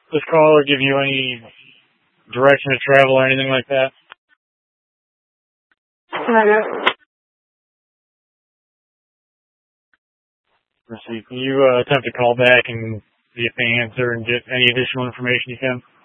this caller give you any direction to travel or anything like that? Let's see. Can you attempt to call back and see if they answer and get any additional information you can?